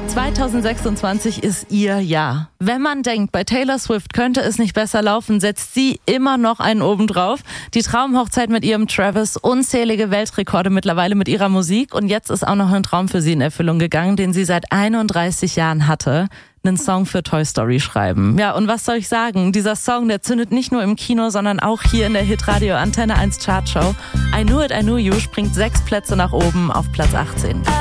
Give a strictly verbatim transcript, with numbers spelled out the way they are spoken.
zweitausendsechsundzwanzig ist ihr Jahr. Wenn man denkt, bei Taylor Swift könnte es nicht besser laufen, setzt sie immer noch einen obendrauf. Die Traumhochzeit mit ihrem Travis, unzählige Weltrekorde mittlerweile mit ihrer Musik. Und jetzt ist auch noch ein Traum für sie in Erfüllung gegangen, den sie seit einunddreißig Jahren hatte. Einen Song für Toy Story schreiben. Ja, und was soll ich sagen? Dieser Song, der zündet nicht nur im Kino, sondern auch hier in der Hitradio Antenne eins Chartshow. I Knew It, I Knew You springt sechs Plätze nach oben auf Platz achtzehn.